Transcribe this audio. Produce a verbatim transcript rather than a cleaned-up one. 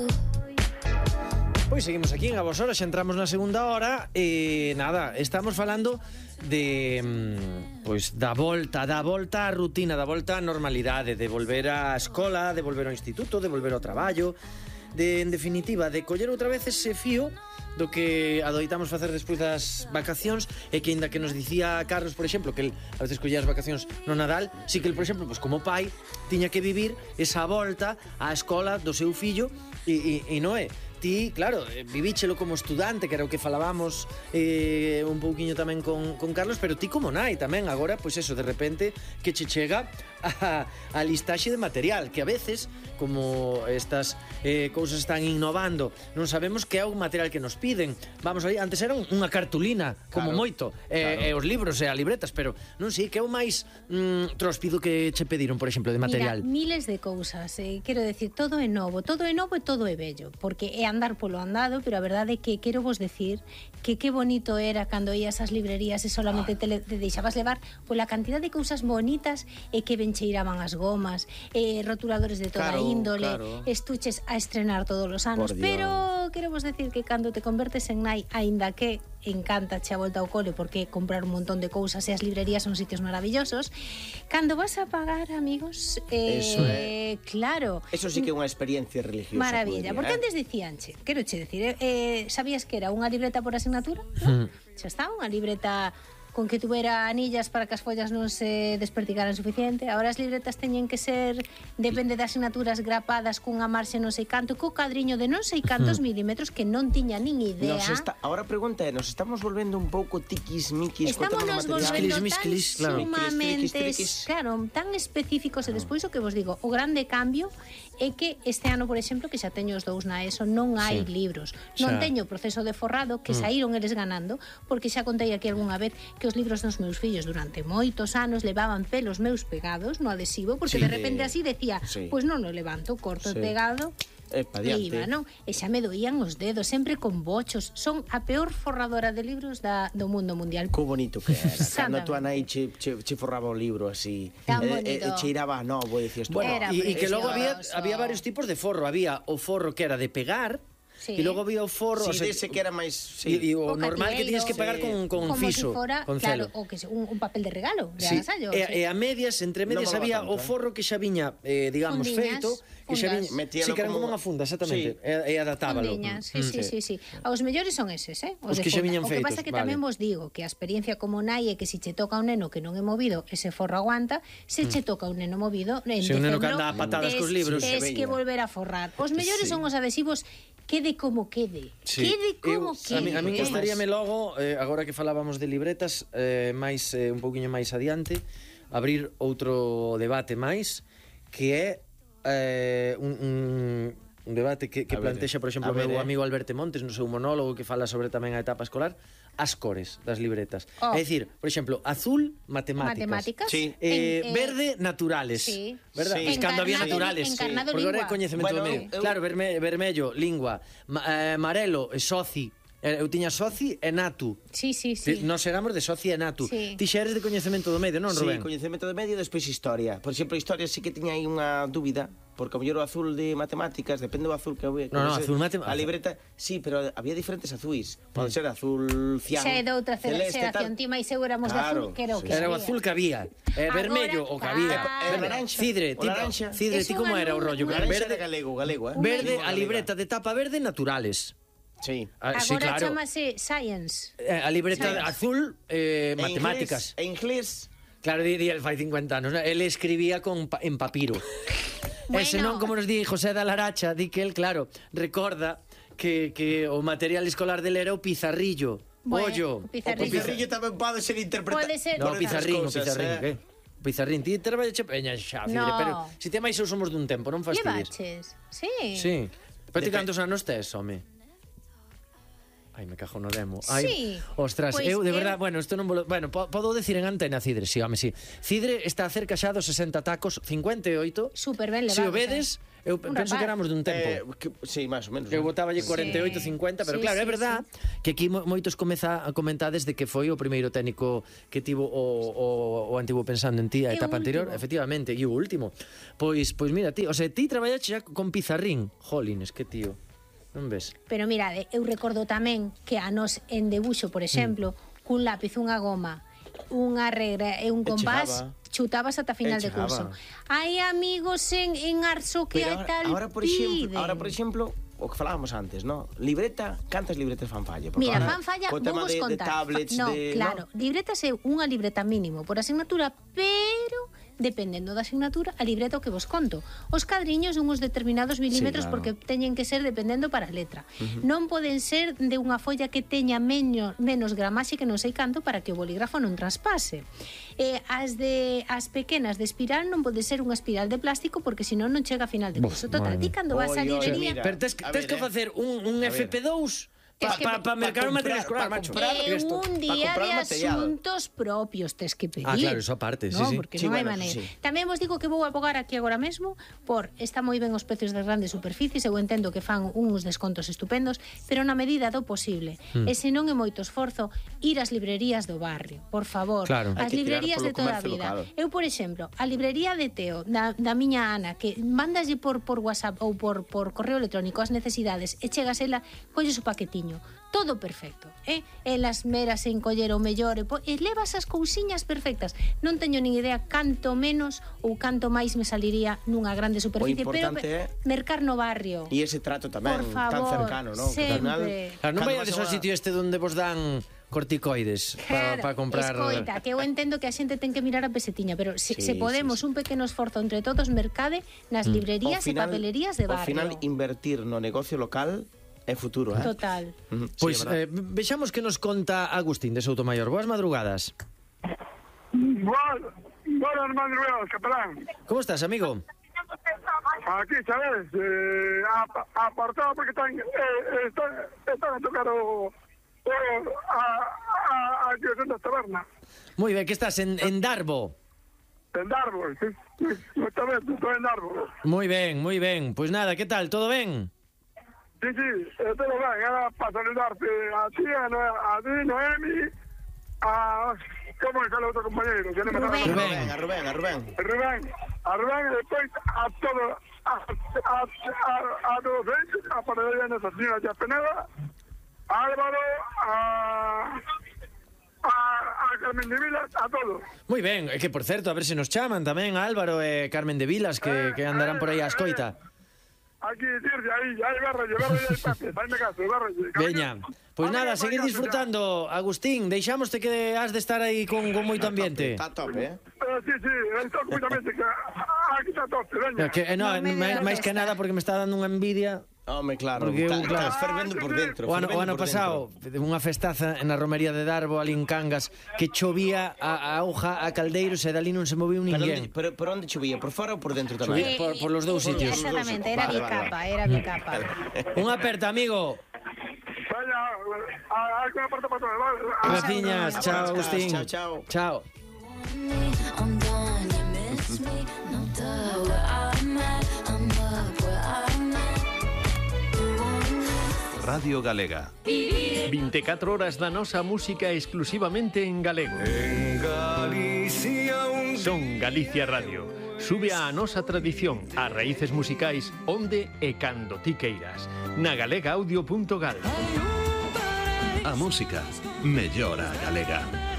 Pois seguimos aquí en A Vos Horas, xa entramos na segunda hora e nada, estamos falando de pois da volta, da volta á rutina, da volta á normalidade, de volver á escola, de volver ao instituto, de volver ao traballo, de en definitiva de coller outra vez ese fío do que adoitamos facer despois das vacacións e que, ainda que nos dicía Carlos, por exemplo, que el a veces collía as vacacións no Nadal, sí que el, por exemplo, pues como pai tiña que vivir esa volta á escola do seu fillo e, e, e non é. Ti, claro, vivíchelo como estudante, que era o que falábamos eh, un pouquiño tamén con, con Carlos, pero ti como nai tamén, agora, pois eso, de repente, que che chega a, a listaxe de material, que a veces, como estas eh, cousas están innovando, non sabemos que é o material que nos piden. Vamos ali, antes era un, unha cartulina, como claro, moito, e eh, claro. eh, os libros e as libretas, pero non sei, que é o máis mm, tróspido que che pediron, por exemplo, de material? Mira, miles de cousas, eh, quero decir, todo é novo, todo é novo e todo é bello, porque é andar polo andado, pero a verdade é que quero vos decir que que bonito era cando ías ás librerías e solamente te, le, te deixabas levar pola cantidad de cousas bonitas e que ben cheiraban as gomas, eh, rotuladores de toda claro, índole, claro. estuches a estrenar todos os anos, pero quero vos decir que cando te convertes en nai, aínda que encanta che a volta ao cole porque comprar un montón de cousas e as librerías son sitios maravillosos, cando vas a pagar, amigos, eh, eso é, claro, eso sí que é unha experiencia religiosa, maravilla, podría, porque eh? antes dicíanche, quero che decir, eh, eh, sabías que era unha libreta por asignatura? Mm. Xa está, unha libreta con que tuvera anillas para que as follas non se despertigaran suficiente. Agora as libretas teñen que ser, depende de asignaturas, grapadas cunha marxe non sei canto, co cadriño de non sei cantos milímetros que non tiña nin idea. Nos está, ahora a pregunta é, nos estamos volvendo un pouco tiquismiquis co tema do Estamos nos material? volvendo tan Misclis, claro. sumamente, Misclis, triquis, triquis. claro, tan específicos e despois o que vos digo, o grande cambio é que este ano, por exemplo, que xa teño os dous na ESO, non hai Sí. libros. Non Xa. teño o proceso de forrado que Mm. saíron eles ganando, porque xa contei aquí algunha vez que os libros dos meus fillos durante moitos anos levaban pelos meus pegados no adhesivo, porque Sí. de repente así decía, Sí. pois pues non o levanto, corto Sí. e pegado. Eh, pa E diante. iba, non? E xa me doían os dedos, sempre con bochos. Son a peor forradora de libros da, do mundo mundial. Co bonito que era, cando a tua Exactamente. nai che, che, che forraba o libro así, Tan e, bonito. e cheiraba a novo, e decías tú, Bueno, Era e, e que logo había, precioso. había varios tipos de forro. Había o forro que era de pegar, Sí. e logo había o forro... sí, o sea, dese que era máis, e, e sí. o O normal que tienes que catieiro. pagar Sí. con, con Como fiso, si fora, con claro, celo. o que se, un, un papel de regalo, de Sí. agasallo. E, sí. e a medias, entre medias Non había molaba o tanto, forro que xa viña, eh, digamos, Fundiñas, feito, que xa fundas. viña, Metíalo sí, que eran como como- unha funda, exactamente, Sí. e, e adaptábalo. Fondiñas, sí, Mm. sí, sí, sí. Os mellores son eses, eh? Os de que xa funda. viñan O que feitos, pasa que vale. tamén vos digo que a experiencia como nai é que se che toca un neno que non é movido, ese forro aguanta, se che toca un neno movido, en Se un neno que decembro, anda a patadas tes- cos libros, tes se que veía. volver a forrar. Os mellores Sí. son os adhesivos quede como quede. Sí. Quede como Eu, quede. a mí, a mí eh? gustaríame logo, eh, agora que falábamos de libretas, eh, máis eh, un pouquiño máis adiante, abrir outro debate máis, que é eh, un, un, un debate que, que A ver, plantexa, por exemplo, a o meu ver, eh. amigo Alberto Montes no seu monólogo, que fala sobre tamén a etapa escolar, as cores das libretas. Oh. É dicir, por exemplo, azul, matemáticas. Matemáticas. Sí. Eh, En- eh, verde, naturales. sí. Verdad? Sí. Pois cando había Encarnado- naturales. encarnado Porque agora é lingua. coñecemento Bueno, do medio. eu- Claro, verme, vermello, lingua, ma, eh, amarelo, eh, soci. Eh, Eu tiña soci e natu. Sí, sí, sí. Nos éramos de soci e natu. Sí. Ti xa eres de coñecemento do medio, non, Sí, Rubén? coñecemento de medio e despois historia. Por exemplo, historia sí que tiña aí unha dúbida, porque o mellor o azul de matemáticas, depende do azul que había. No, no, azul matem- A libreta, sí, pero había diferentes azuis. Pode ser azul cian, Xa é de outra celeste, xeración, tal. ti máis eu éramos de azul, Claro, que era o que sí. Era o había. azul que había. Eh, Agora, vermello o que había. claro. E Verme- laranxa, Cidre, o ti, laranxa. Cidre, ti Eso como ganou era o rollo? un- Laranxa Verde, de galego, galego, eh? verde, Lingua a galega. libreta de tapa verde, naturales. Sí. Ah, sí, Agora claro. chamase Science. Eh, A libreta Sí. azul, eh, E matemáticas. inglés, e inglés, Claro, di, di el fai cincuenta anos, ¿no? Él escribía con pa- en papiro. Bueno. Ese non, como nos di José da Laracha, di que él, claro, recorda que, que o material escolar del era o pizarrillo. Bueno, Ollo. o pizarrillo. o pizarrillo tamén pode ser interpretado. Pode ser- No, Por pizarrín, o cousas, pizarrín, eh. que? O pizarrín, ti traballas che peña xa, Cidre, No. pero si te máis eu somos dun tempo, non fastidies. Llevaches. Sí. Sí. Pero ti Depe- cantos anos tes, home? Ai, me cajo no demo. Ai, Sí. Ostras, Pois eu de eu- verdade, bueno, isto non volo, bueno, po- podo decir en antena Cidre, si, sí, home, si. Sí. Cidre está cerca xa dos sesenta tacos, cincuenta e oito. Super ben Se o levados, vedes, eu Un penso que rapaz. éramos dun tempo. Eh, que, sí, máis ou menos. Eu ¿no? botáballe cuarenta e oito, Sí. cincuenta, pero Sí, claro, é sí, verdad que aquí mo- moitos comeza a comentades de que foi o primeiro técnico que tivo o, o, o antigo Pensando en Ti, a E o etapa anterior, último. efectivamente, e o último. Pois, pois mira, ti, o sea, ti traballaste xa con Pizarrín, jolines, que tío. Non ves? Pero mirade, eu recordo tamén que a nos en debuxo, por exemplo, mm. cun lápiz, unha goma, unha regra e un E compás, chegaba. chutabas ata final E de curso. chegaba. Hai amigos en, en Arso que hai Pero tal ahora, ahora, por exemplo, piden. ahora, por exemplo, o que falábamos antes, ¿no? Libreta, cantas libretas fan falla? Porque Mira, ahora, fan falla, co tema vamos de, de contar. tablets, no, de... claro, ¿no? libretas é unha libreta mínimo por asignatura, pero dependendo da asignatura, a libreta o que vos conto. Os cadriños uns determinados milímetros Sí, claro. porque teñen que ser dependendo para a letra. Uh-huh. Non poden ser de unha folla que teña meño, menos gramaxe que non sei canto para que o bolígrafo non traspase. Eh, as de as pequenas de espiral non pode ser unha espiral de plástico porque senón non chega a final de curso. Total, madre. ti cando vas á Oi, oi, librería... mira. Pero tes, A tes ver, que eh. facer un, un A F P dous para Es que pa, pa me- mercar pa un material comprar- escolar, pa macho. comprar- É esto, un pa día comprar de material. asuntos propios tes que pedir. Ah, claro, eso aparte, sí, no, sí. Porque Sí, non hai bueno, maneira. sí. Tamén vos digo que vou abogar aquí agora mesmo por está moi ben os precios das grandes superficies, eu entendo que fan uns descontos estupendos, pero na medida do posible. Hmm. E se non é moito esforzo, ir ás librerías do barrio, por favor. Claro. As Hai que tirar librerías polo de toda a comercio vida. local. Eu, por exemplo, a librería de Teo, da, da miña Ana, que mandalle por, por WhatsApp ou por, por correo electrónico as necesidades e chegas ela, colles o paquetiño. Todo perfecto, eh? Elas meras en coller o mellor e, po, e levas as cousiñas perfectas. Non teño nin idea canto menos ou canto máis me saliría nunha grande superficie, pero importante é- mercar no barrio. E ese trato tamén Por tan favor, cercano, ¿no? Que al final, sempre. Claro, non cando vayades vas ao a unha- sitio este donde vos dan corticoides para Claro, pa comprar. escoita, que eu entendo que a xente ten que mirar a pesetiña, pero se, Sí, se podemos sí, sí. un pequeno esforzo entre todos, mercade nas librerías Ao final- e papelerías de barrio. Ao final, invertir no negocio local é futuro, eh? Total. Ujú, sí, Pois é verdade. eh, vexamos que nos conta Agustín de Soutomaior. Boas madrugadas. Buenas, buenas madrugadas, capelán. Como estás, amigo? Aquí, ¿sabes? Eh, ap- apartado porque están, eh, están, están a tocar o, o, a, a, aquí en la taberna. Moi ben, que estás en, en Darbo. En Darbo, sí. Justamente, estoy en Darbo. Moi ben, moi ben. Pois nada, que tal? Todo ben? Sí, sí, eh, todo bien. Era para saludarte a ti, a, Noe- a ti, Noemi, a... ¿Cómo es el otro compañero? Que no me Rubén. acuerdo. Rubén, a Rubén, a Rubén. Rubén, a Rubén y después a todos, a, a, a, a todos ellos, a Paredes, a nuestra señora ya Peneda, a Álvaro, a, a, a Carmen de Vilas, a todos. Moi ben, é que por certo, a ver se nos chaman tamén a Álvaro e Carmen de Vilas que, que andarán por aí á escoita. Aquí, Tirce, ahí, ahí, Berrelle, Berrelle, ahí, Pepe, ahí me caso, Berrelle. Veña, pois nada, seguir Venga, disfrutando. Agustín, deixámoste que has de estar aí con, con moito ambiente. Está top, eh? Eh, sí, sí, esto completamente, que aquí está todo, veña. Que, eh, no, Non me máis, digas máis que esta. nada porque me está dando unha envidia. Home, claro, Porque eu, está, claro. estás fervendo por dentro. O ano, o fervendo ano por pasado, unha festaza na romería de Darbo, ali en Cangas, que chovía a, a auja a caldeiros e dali non se moviu Pero ninguén. onde, pero, por onde chovía? Por fora ou por dentro Chovía tamén? por, por los dous sitios. Exactamente, era Vale, mi vale, capa, era mi capa. Unha aperta, amigo. Veña, a, a, a, parte para todos, vale. Graciñas, chao, Agustín. Chao, chao. Chao. I'm done, you miss me, no doubt. Where I'm at, I'm up where I'm at. You want me? Radio Galega. vinte e catro horas da nosa música exclusivamente en galego. En Galicia un... Son Galicia Radio. Sube a nosa tradición, as raíces musicais, onde e cando ti queiras. Na galega audio punto gal. A música mellora a galega.